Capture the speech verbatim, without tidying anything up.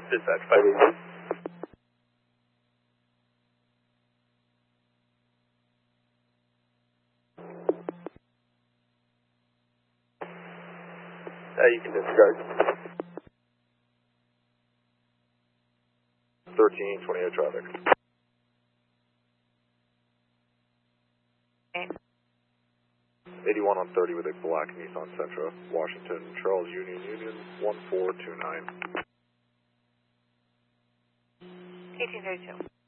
Dispatch five. Uh, you can disregard. thirteen twenty-eight traffic. eighty-one on thirty with a black Nissan Sentra, Washington, Charles Union Union, one four two nine. eighteen thirty-two.